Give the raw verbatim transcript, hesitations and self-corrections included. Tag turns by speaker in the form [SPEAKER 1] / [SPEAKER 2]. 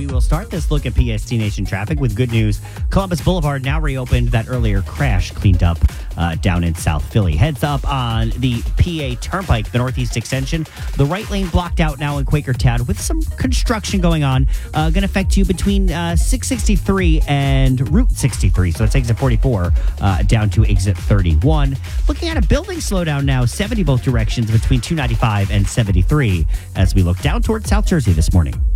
[SPEAKER 1] we will start this look at P S T Nation traffic with good news. Columbus Boulevard now reopened. That earlier crash cleaned up uh, down in South Philly. Heads up on the P A Turnpike, the Northeast Extension. The right lane blocked out now in Quakertown with some construction going on. Uh, going to affect you between uh, six sixty-three and Route sixty-three. So it's exit forty-four uh, down to exit thirty-one. Looking at a building slowdown now, seventy both directions between two ninety-five and seventy-three as we look down towards South Jersey this morning.